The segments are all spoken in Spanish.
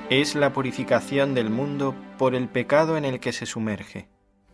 Es la purificación del mundo por el pecado en el que se sumerge.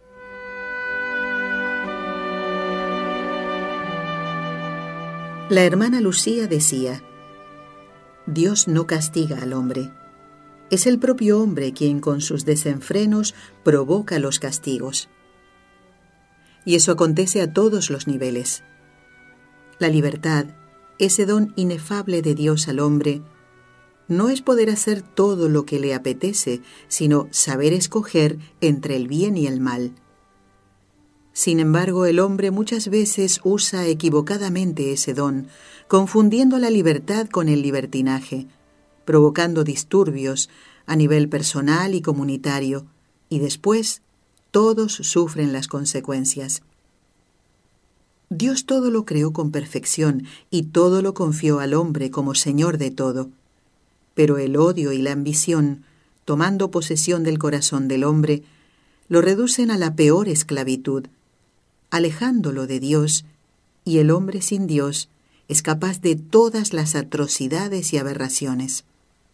La hermana Lucía decía: Dios no castiga al hombre. Es el propio hombre quien con sus desenfrenos provoca los castigos. Y eso acontece a todos los niveles. La libertad, ese don inefable de Dios al hombre, no es poder hacer todo lo que le apetece, sino saber escoger entre el bien y el mal. Sin embargo, el hombre muchas veces usa equivocadamente ese don, confundiendo la libertad con el libertinaje, provocando disturbios a nivel personal y comunitario, y después todos sufren las consecuencias. Dios todo lo creó con perfección y todo lo confió al hombre como Señor de todo. Pero el odio y la ambición, tomando posesión del corazón del hombre, lo reducen a la peor esclavitud, alejándolo de Dios, y el hombre sin Dios es capaz de todas las atrocidades y aberraciones.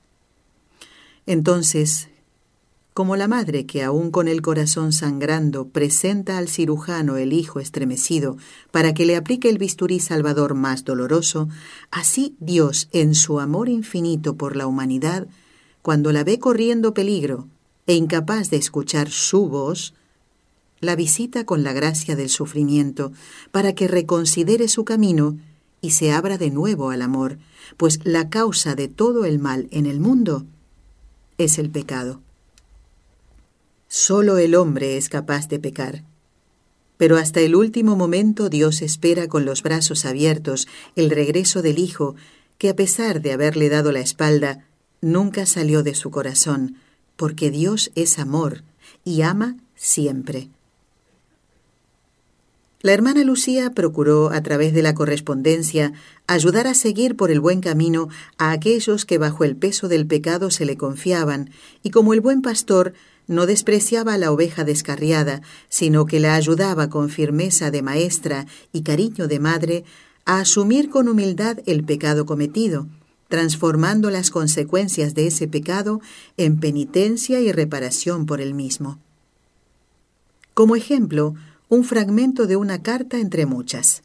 Entonces, como la madre que aún con el corazón sangrando presenta al cirujano el hijo estremecido para que le aplique el bisturí salvador más doloroso, así Dios, en su amor infinito por la humanidad, cuando la ve corriendo peligro e incapaz de escuchar su voz, la visita con la gracia del sufrimiento para que reconsidere su camino y se abra de nuevo al amor, pues la causa de todo el mal en el mundo es el pecado. Solo el hombre es capaz de pecar. Pero hasta el último momento Dios espera con los brazos abiertos el regreso del Hijo, que a pesar de haberle dado la espalda, nunca salió de su corazón, porque Dios es amor y ama siempre. La hermana Lucía procuró, a través de la correspondencia, ayudar a seguir por el buen camino a aquellos que bajo el peso del pecado se le confiaban, y como el buen pastor, no despreciaba a la oveja descarriada, sino que la ayudaba con firmeza de maestra y cariño de madre a asumir con humildad el pecado cometido, transformando las consecuencias de ese pecado en penitencia y reparación por el mismo. Como ejemplo, un fragmento de una carta entre muchas.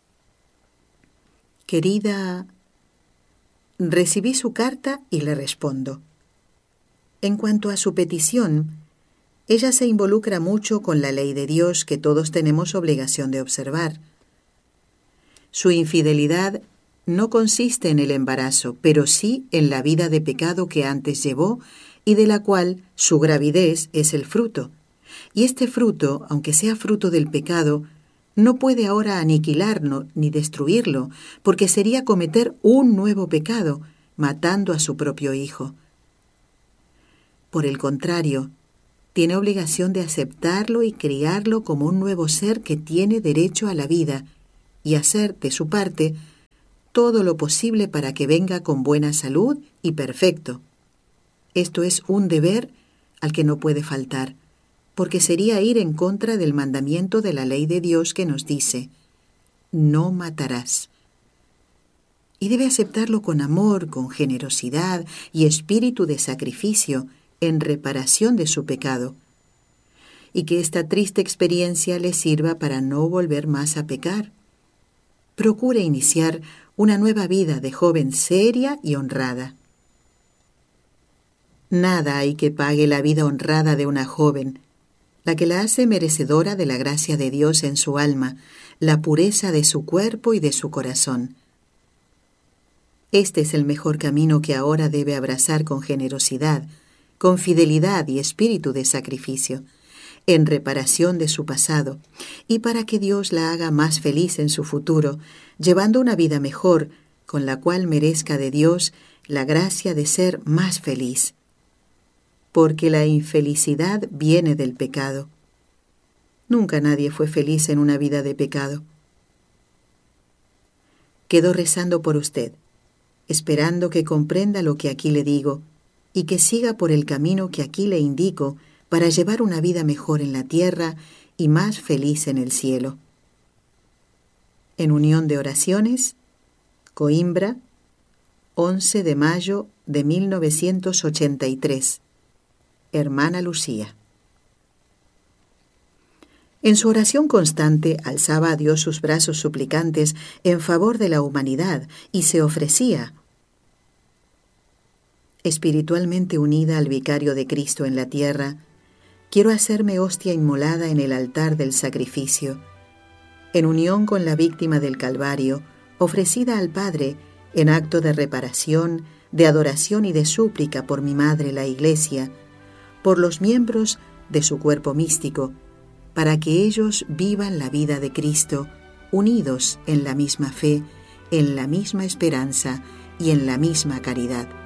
Querida, recibí su carta y le respondo. En cuanto a su petición, ella se involucra mucho con la ley de Dios que todos tenemos obligación de observar. Su infidelidad no consiste en el embarazo, pero sí en la vida de pecado que antes llevó y de la cual su gravidez es el fruto. Y este fruto, aunque sea fruto del pecado, no puede ahora aniquilarlo ni destruirlo, porque sería cometer un nuevo pecado, matando a su propio hijo. Por el contrario, tiene obligación de aceptarlo y criarlo como un nuevo ser que tiene derecho a la vida y hacer, de su parte, todo lo posible para que venga con buena salud y perfecto. Esto es un deber al que no puede faltar, porque sería ir en contra del mandamiento de la ley de Dios que nos dice: no matarás. Y debe aceptarlo con amor, con generosidad y espíritu de sacrificio, en reparación de su pecado, y que esta triste experiencia le sirva para no volver más a pecar. Procure iniciar una nueva vida de joven seria y honrada. Nada hay que pague la vida honrada de una joven, la que la hace merecedora de la gracia de Dios en su alma, la pureza de su cuerpo y de su corazón. Este es el mejor camino que ahora debe abrazar con generosidad, con fidelidad y espíritu de sacrificio, en reparación de su pasado, y para que Dios la haga más feliz en su futuro, llevando una vida mejor, con la cual merezca de Dios la gracia de ser más feliz. Porque la infelicidad viene del pecado. Nunca nadie fue feliz en una vida de pecado. Quedo rezando por usted, esperando que comprenda lo que aquí le digo, y que siga por el camino que aquí le indico para llevar una vida mejor en la tierra y más feliz en el cielo. En unión de oraciones, Coimbra, 11 de mayo de 1983. Hermana Lucía. En su oración constante alzaba a Dios sus brazos suplicantes en favor de la humanidad y se ofrecía. Espiritualmente unida al vicario de Cristo en la tierra, quiero hacerme hostia inmolada en el altar del sacrificio, en unión con la víctima del Calvario, ofrecida al Padre en acto de reparación, de adoración y de súplica por mi madre la Iglesia, por los miembros de su cuerpo místico, para que ellos vivan la vida de Cristo, unidos en la misma fe, en la misma esperanza y en la misma caridad.